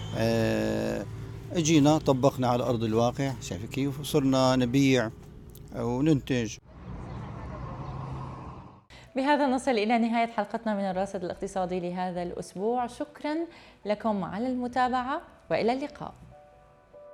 اجينا طبقنا على أرض الواقع، شايف كيف، وصرنا نبيع وننتج. بهذا نصل إلى نهاية حلقتنا من الراصد الاقتصادي لهذا الأسبوع. شكرا لكم على المتابعة وإلى اللقاء.